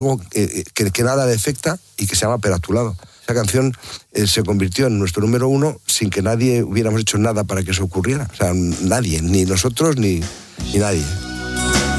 que nada le afecta y que se llama Pero a tu lado. Esa canción se convirtió en nuestro número 1 sin que nadie hubiéramos hecho nada para que eso ocurriera. O sea, nadie, ni nosotros ni nadie.